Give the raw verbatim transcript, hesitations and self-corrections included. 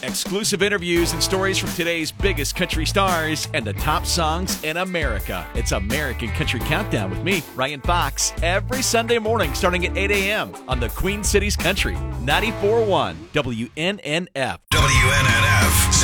Exclusive interviews and stories from today's biggest country stars and the top songs in America. It's American Country Countdown with me, Ryan Fox, every Sunday morning starting at eight a.m. on the Queen City's Country, ninety-four point one W N N F. W N N F.